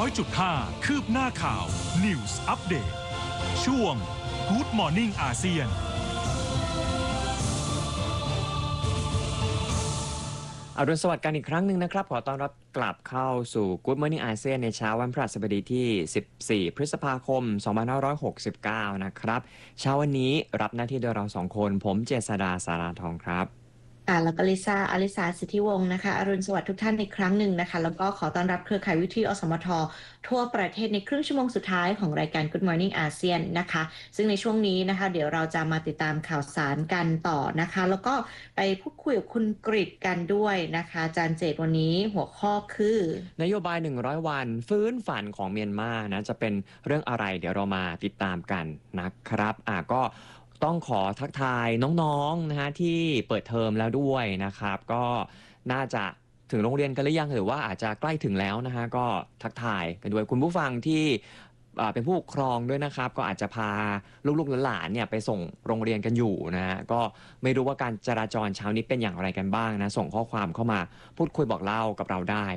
100.5 คืบหน้าข่าว News Update ช่วง Good Morning อาเซียนอรุณสวัสดิ์กันอีกครั้งหนึ่งนะครับขอต้อนรับกลับเข้าสู่ Good Morning อาเซียนในเช้าวันพฤหัสบดีที่14พฤษภาคม2569นะครับเช้าวันนี้รับหน้าที่โดยเรา2คนผมเจษดาสาราทองครับแล้วก็ลิซ่าสิทธิวงศ์นะคะอรุณสวัสดิ์ทุกท่านอีกครั้งหนึ่งนะคะแล้วก็ขอต้อนรับเครือข่ายวิทยุอสมททั่วประเทศในครึ่งชั่วโมงสุดท้ายของรายการ Good Morning อาเซียนนะคะซึ่งในช่วงนี้นะคะเดี๋ยวเราจะมาติดตามข่าวสารกันต่อนะคะแล้วก็ไปพูดคุยกับคุณกฤษกันด้วยนะคะอาจารย์เจตวันนี้หัวข้อคือนโยบาย100วันฟื้นฝันของเมียนมานะจะเป็นเรื่องอะไรเดี๋ยวเรามาติดตามกันนะครับก็ต้องขอทักทายน้องๆนะฮะที่เปิดเทอมแล้วด้วยนะครับก็น่าจะถึงโรงเรียนกันหรือยังหรือว่าอาจจะใกล้ถึงแล้วนะฮะก็ทักทายกันด้วยคุณผู้ฟังที่เป็นผู้ปกครองด้วยนะครับก็อาจจะพาลูกๆหลานๆเนี่ยไปส่งโรงเรียนกันอยู่นะฮะก็ไม่รู้ว่าการจราจรเช้านี้เป็นอย่างไรกันบ้างนะส่งข้อความเข้ามาพูดคุยบอกเล่ากับเราได้